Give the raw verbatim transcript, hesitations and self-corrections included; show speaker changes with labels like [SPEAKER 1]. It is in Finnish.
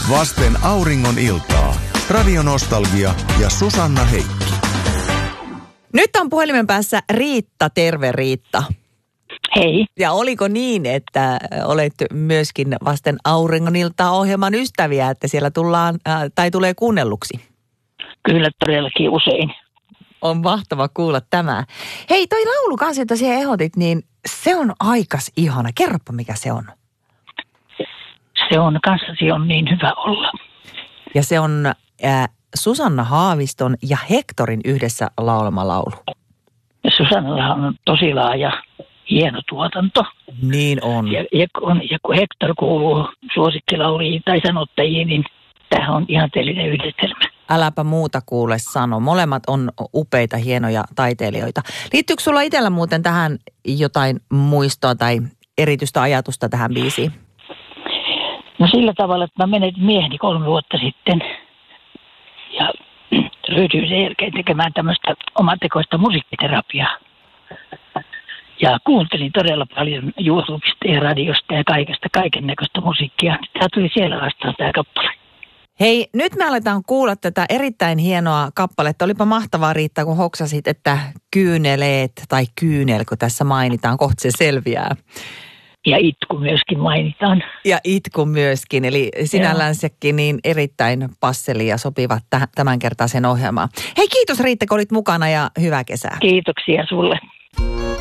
[SPEAKER 1] Vasten auringon iltaa. Radio Nostalgia ja Susanna Heikki.
[SPEAKER 2] Nyt on puhelimen päässä Riitta. Terve Riitta.
[SPEAKER 3] Hei.
[SPEAKER 2] Ja oliko niin, että olet myöskin Vasten auringon iltaa -ohjelman ystäviä, että siellä tullaan äh, tai tulee kuunnelluksi?
[SPEAKER 3] Kyllä todellakin usein.
[SPEAKER 2] On mahtava kuulla tämä. Hei, toi laulu kanssa, jota siellä ehdotit, niin se on aikas ihana. Kerropa, mikä se on.
[SPEAKER 3] Se on, kanssasi on niin hyvä olla.
[SPEAKER 2] Ja se on äh, Susanna Haaviston ja Hectorin yhdessä laulama laulu.
[SPEAKER 3] Susannalla on tosi laaja, hieno tuotanto.
[SPEAKER 2] Niin on.
[SPEAKER 3] Ja, ja, kun, ja kun Hector kuuluu suosikkilauliin tai sanottajiin, niin tämähän on ihanteellinen yhdistelmä.
[SPEAKER 2] Äläpä muuta kuule sano. Molemmat on upeita, hienoja taiteilijoita. Liittyykö sulla itsellä muuten tähän jotain muistoa tai erityistä ajatusta tähän biisiin?
[SPEAKER 3] No sillä tavalla, että mä menetin mieheni kolme vuotta sitten ja ryhdyin sen jälkeen tekemään tämmöistä omatekoista musiikkiterapiaa. Ja kuuntelin todella paljon YouTubesta ja radiosta ja kaikesta, kaiken näköistä musiikkia. Tämä tuli siellä vastaan tämä kappale.
[SPEAKER 2] Hei, nyt me aletaan kuulla tätä erittäin hienoa kappaletta. Olipa mahtavaa, Riitta, kun hoksasit, että kyyneleet tai kyynel, kun tässä mainitaan, kohta se selviää.
[SPEAKER 3] Ja itku myöskin mainitaan.
[SPEAKER 2] Ja itku myöskin, eli sinällänsäkin niin erittäin passeli ja sopivat täh- tämänkertaisen ohjelmaan. Hei, kiitos Riitta, kun olit mukana ja hyvää kesää.
[SPEAKER 3] Kiitoksia sulle.